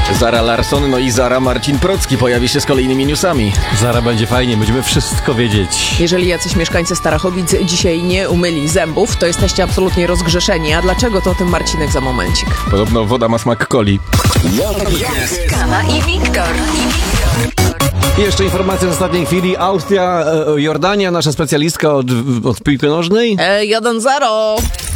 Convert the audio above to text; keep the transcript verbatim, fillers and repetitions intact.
Zara Larsson, no i Zara Marcin Procki pojawi się z kolejnymi newsami. Zara będzie fajnie, będziemy wszystko wiedzieć. Jeżeli jacyś mieszkańcy Starachowic dzisiaj nie umyli zębów, to jesteście absolutnie rozgrzeszeni. A dlaczego, to o tym Marcinek za momencik. Podobno woda ma smak coli. Kawa i Wiktor. I jeszcze informacja z ostatniej chwili. Austria, e, Jordania, nasza specjalistka od, od piłki nożnej. E, jeden zero.